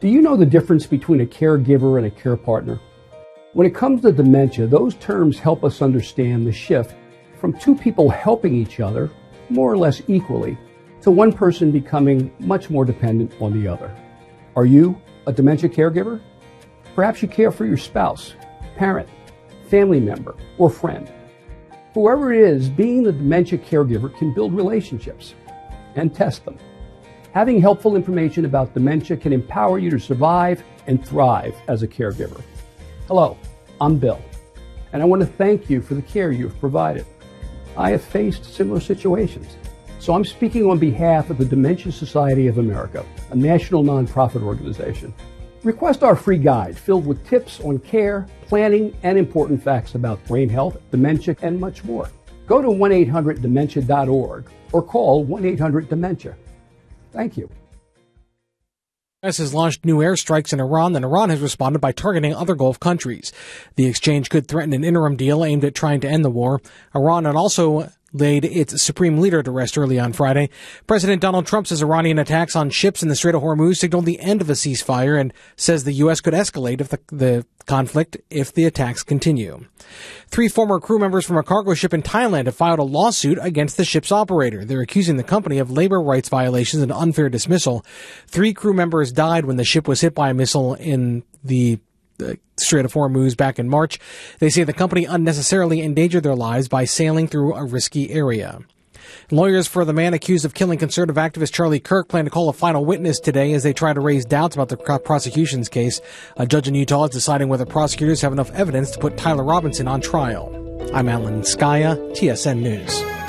Do you know the difference between a caregiver and a care partner? When it comes to dementia, those terms help us understand the shift from two people helping each other more or less equally to one person becoming much more dependent on the other. Are you a dementia caregiver? Perhaps you care for your spouse, parent, family member, or friend. Whoever it is, being the dementia caregiver can build relationships and test them. Having helpful information about dementia can empower you to survive and thrive as a caregiver. Hello, I'm Bill, and I want to thank you for the care you've provided. I have faced similar situations, so I'm speaking on behalf of the Dementia Society of America, a national nonprofit organization. Request our free guide filled with tips on care, planning, and important facts about brain health, dementia, and much more. Go to 1-800-DEMENTIA.org or call 1-800-DEMENTIA. Thank you. The U.S. has launched new airstrikes in Iran, and Iran has responded by targeting other Gulf countries. The exchange could threaten an interim deal aimed at trying to end the war. Iran had also laid its supreme leader to rest early on Friday. President Donald Trump says Iranian attacks on ships in the Strait of Hormuz signaled the end of a ceasefire and says the U.S. could escalate if the conflict if the attacks continue. 3 former crew members from a cargo ship in Thailand have filed a lawsuit against the ship's operator. They're accusing the company of labor rights violations and unfair dismissal. 3 crew members died when the ship was hit by a missile in the Strait of Hormuz back in March. They say the company unnecessarily endangered their lives by sailing through a risky area. Lawyers for the man accused of killing conservative activist Charlie Kirk plan to call a final witness today as they try to raise doubts about the prosecution's case. A judge in Utah is deciding whether prosecutors have enough evidence to put Tyler Robinson on trial. I'm Alan Skaya, TSN News.